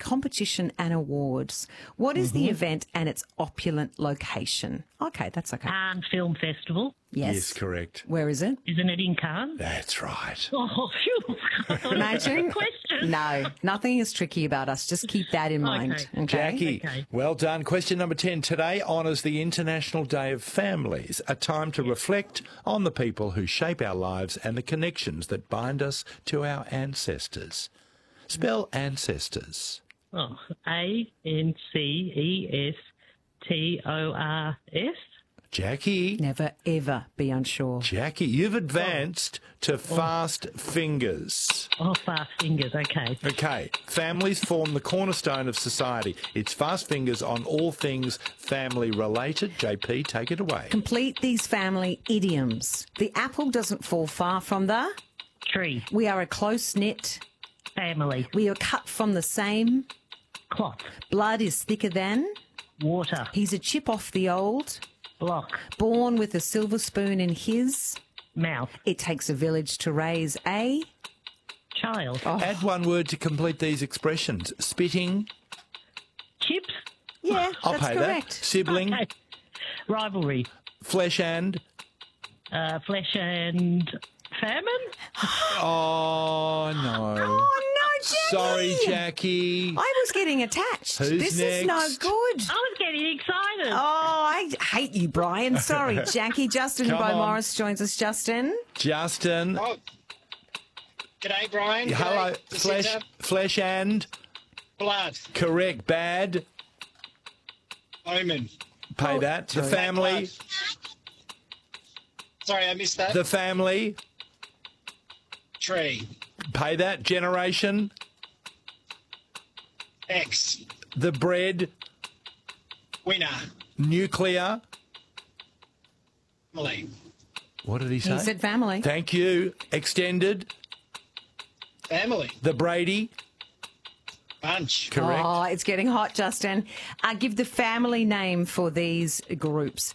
competition and awards. What is the event and its opulent location? Okay, that's okay. Cannes Film Festival. Yes, correct. Where is it? Isn't it in Cannes? That's right. Oh, phew. I thought it was a Imagine. trick question. No, nothing is tricky about us. Just keep that in mind. Okay. Jackie, Okay. well done. Question number 10. Today honours the International Day of Families, a time to reflect on the people who shape our lives and the connections that bind us to our ancestors. Spell ancestors. Oh, ANCESTORS. Jackie. Never, ever be unsure. Jackie, you've advanced to fast fingers. Oh, fast fingers. Okay. Okay, families form the cornerstone of society. It's fast fingers on all things family related. JP, take it away. Complete these family idioms. The apple doesn't fall far from the... Tree. We are a close-knit... Family. We are cut from the same... Cloth. Blood is thicker than... Water. He's a chip off the old... Block. Born with a silver spoon in his... Mouth. It takes a village to raise a... Child. Add one word to complete these expressions. Spitting. Chips. Yeah, I'll that's pay correct. that. Sibling. Okay. Rivalry. Flesh and. Flesh and famine. Oh, no. Oh, no, Jackie! Sorry, Jackie. I was getting attached. Who's this is no next? good. I was getting excited. Oh, I hate you, Brian. Sorry, Jackie. Justin Come Bo on. Morris joins us. Justin. Justin. Oh, g'day, Brian. Hello. G'day, Jacinta. Flesh and. Blood. Correct. Bad. Omen. Pay that. The family. Blood. Sorry, I missed that. The family. Tree. Pay that. Generation. X. The bread. Winner. Nuclear. Family. What did he say? He said family. Thank you. Extended. Family. The Brady. Bunch. Correct. Oh, it's getting hot, Justin. Give the family name for these groups.